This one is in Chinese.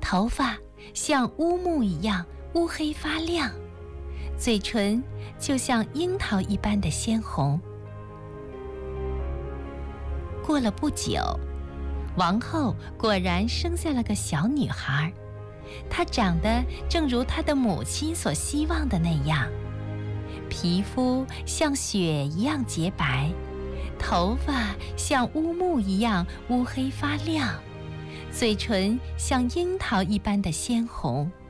头发像乌木一样乌黑发亮，嘴唇就像樱桃一般的鲜红。过了不久，王后果然生下了个小女孩，她长得正如她的母亲所希望的那样，皮肤像雪一样洁白，头发像乌木一样乌黑发亮，嘴唇像樱桃一般的鲜红。